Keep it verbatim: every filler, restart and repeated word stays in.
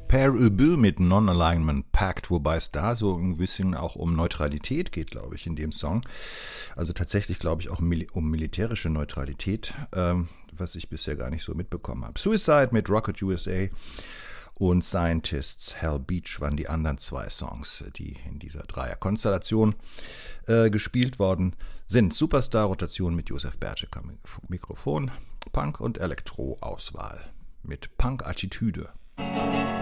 Père Ubu mit Non-Alignment Pact, wobei es da so ein bisschen auch um Neutralität geht, glaube ich, in dem Song. Also tatsächlich, glaube ich, auch um militärische Neutralität, ähm, was ich bisher gar nicht so mitbekommen habe. Suicide mit Rocket U S A und Scientists Hell Beach waren die anderen zwei Songs, die in dieser Dreier-Konstellation äh, gespielt worden sind. Superstar-Rotation mit Josef Bertschek am Mikrofon, Punk- und Elektro-Auswahl mit Punk-Attitüde.